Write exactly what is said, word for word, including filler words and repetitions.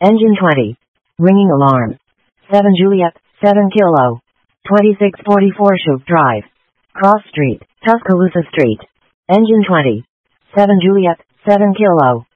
Engine twenty. Ringing alarm. seven Juliet, seven Kilo. twenty-six forty-four Shoup Drive. Cross Street, Tuscaloosa Street. Engine twenty. seven Juliet, seven Kilo.